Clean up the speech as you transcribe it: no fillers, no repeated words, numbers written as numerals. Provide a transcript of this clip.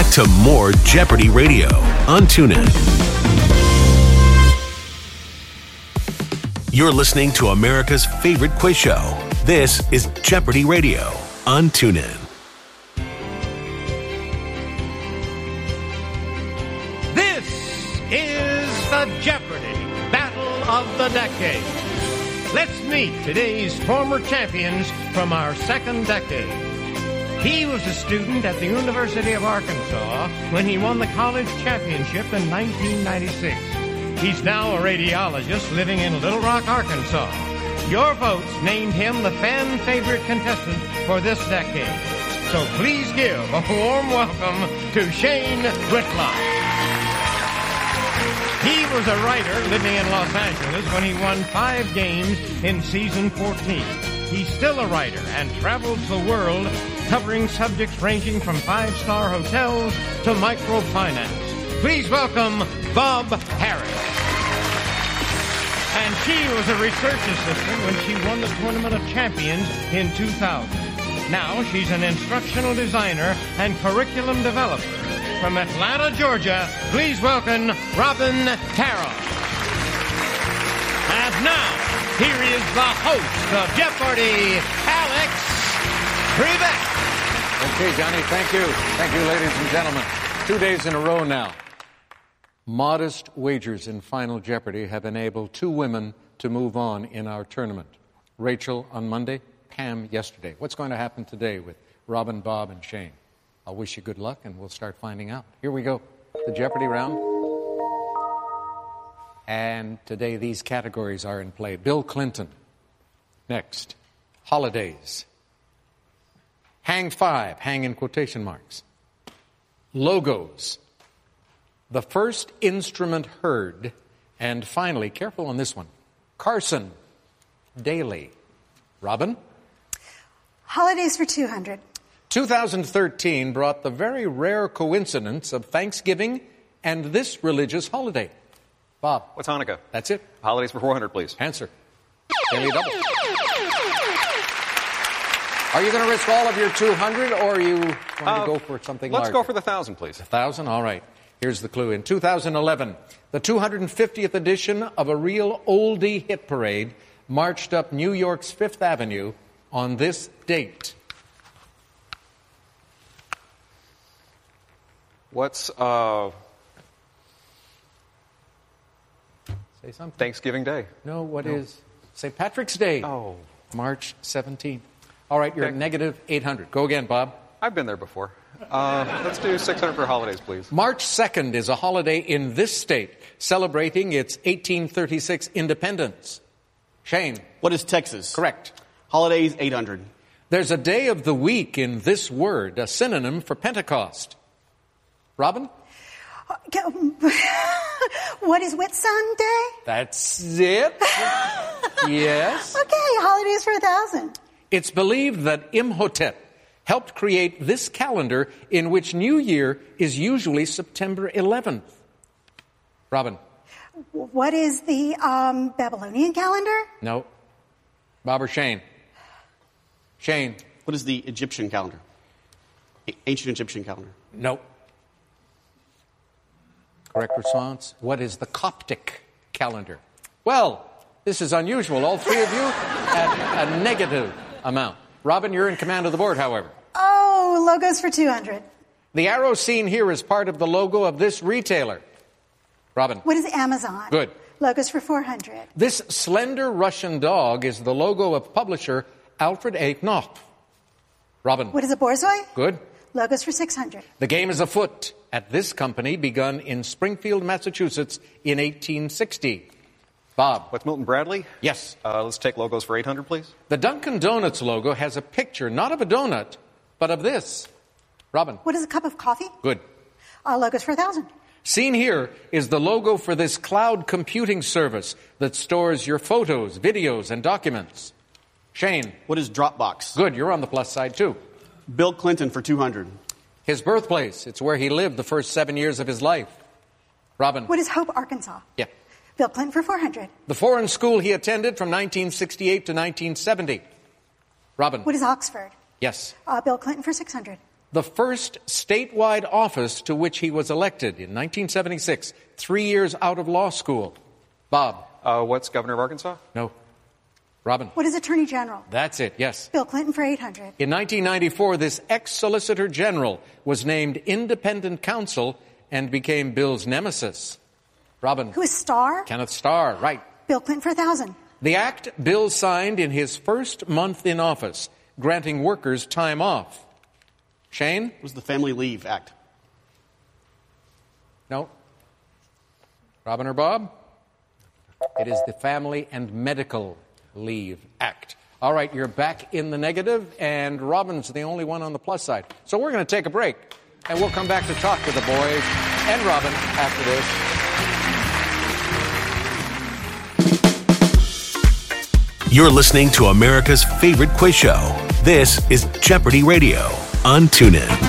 to more Jeopardy Radio on TuneIn. You're listening to America's favorite quiz show. This is Jeopardy Radio on TuneIn. This is the Jeopardy Battle of the Decade. Let's meet today's former champions from our second decade. He was a student at the University of Arkansas when he won the college championship in 1996. He's now a radiologist living in Little Rock, Arkansas. Your votes named him the fan favorite contestant for this decade. So please give a warm welcome to Shane Whitlock. He was a writer living in Los Angeles when he won 5 games in season 14. He's still a writer and travels the world covering subjects ranging from 5-star hotels to microfinance. Please welcome Bob Harris. And she was a research assistant when she won the Tournament of Champions in 2000. Now she's an instructional designer and curriculum developer. From Atlanta, Georgia, please welcome Robin Carroll. And now, here is the host of Jeopardy, Alex Trebek. Okay, Johnny, thank you. Thank you, ladies and gentlemen. 2 days in a row now. Modest wagers in Final Jeopardy have enabled 2 women to move on in our tournament. Rachel on Monday, Pam yesterday. What's going to happen today with Robin, Bob, and Shane? I'll wish you good luck, and we'll start finding out. Here we go. The Jeopardy round. And today these categories are in play. Bill Clinton. Next. Holidays. Hang 5. Hang in quotation marks. Logos. The first instrument heard. And finally, careful on this one, Carson Daly. Robin? Holidays for 200. 2013 brought the very rare coincidence of Thanksgiving and this religious holiday. Bob? What's Hanukkah? That's it. Holidays for 400, please. Answer. Daily double. Are you going to risk all of your 200, or are you going to go for something larger? Let's go for the 1,000, please. 1,000? All right. Here's the clue. In 2011, the 250th edition of a real oldie hit parade marched up New York's Fifth Avenue on this date. What's Say something. Thanksgiving Day? No, what is St. Patrick's Day? Oh. March 17th. All right, you're Okay. at negative 800. Go again, Bob. I've been there before. Let's do 600 for holidays, please. March 2nd is a holiday in this state celebrating its 1836 independence. Shane. What is Texas? Correct. Holidays, 800. There's a day of the week in this word, a synonym for Pentecost. Robin? What is Whitsunday? That's it. Yes. Okay, holidays for 1,000. It's believed that Imhotep helped create this calendar in which New Year is usually September 11th. Robin? What is the Babylonian calendar? No. Bob or Shane? Shane? What is the Egyptian calendar? Ancient Egyptian calendar. No. Correct response. What is the Coptic calendar? Well, this is unusual. All 3 of you at a negative amount. Robin, you're in command of the board, however. Oh, logos for 200. The arrow seen here is part of the logo of this retailer. Robin. What is Amazon? Good. Logos for 400. This slender Russian dog is the logo of publisher Alfred A. Knopf. Robin. What is a Borzoi? Good. Logos for 600. The game is afoot at this company begun in Springfield, Massachusetts in 1860. Bob. What's Milton Bradley? Yes. Let's take logos for 800, please. The Dunkin' Donuts logo has a picture not of a donut, but of this. Robin. What is a cup of coffee? Good. Logos for 1,000. Seen here is the logo for this cloud computing service that stores your photos, videos, and documents. Shane. What is Dropbox? Good. You're on the plus side, too. Bill Clinton for 200. His birthplace. It's where he lived the first 7 years of his life. Robin. What is Hope, Arkansas? Yeah. Bill Clinton for 400. The foreign school he attended from 1968 to 1970. Robin. What is Oxford? Yes. Bill Clinton for 600. the first statewide office to which he was elected in 1976, 3 years out of law school? Bob? What's governor of Arkansas? No. Robin? What is Attorney General? That's it, yes. Bill Clinton for 800. In 1994, this ex-Solicitor General was named independent counsel and became Bill's nemesis. Robin? Who is Starr? Kenneth Starr, right. Bill Clinton for 1,000. The act Bill signed in his first month in office, granting workers time off. Shane? It was the Family Leave Act. No. Robin or Bob? It is the Family and Medical Leave Act. All right, you're back in the negative, and Robin's the only one on the plus side. So we're going to take a break, and we'll come back to talk to the boys and Robin after this. You're listening to America's favorite quiz show. This is Jeopardy Radio on TuneIn.